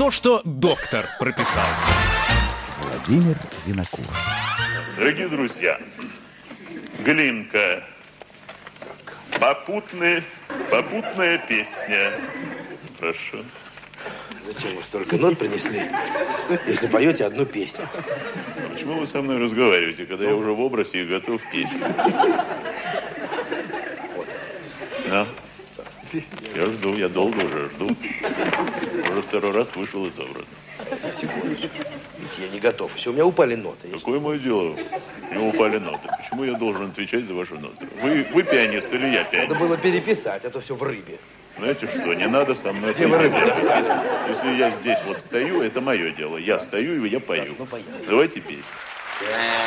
то, что доктор прописал. Владимир Винокур. Дорогие друзья, Глинка. Попутная песня. Прошу. Зачем вы столько нот принесли, если поете одну песню? А почему вы со мной разговариваете, когда я уже в образе и готов петь? Да. Я жду, я долго уже жду. Уже второй раз вышел из образа. Секундочку. Ведь я не готов. Еще у меня упали ноты. Какое мое дело? У меня упали ноты. Почему я должен отвечать за ваши ноты? Вы пианист или я пианист? Надо было переписать, а то все в рыбе. Знаете что, не надо со мной Где вы рыбу петь. Если я здесь вот стою, это мое дело. Я стою и я пою. Так, ну, поехали. Давайте петь.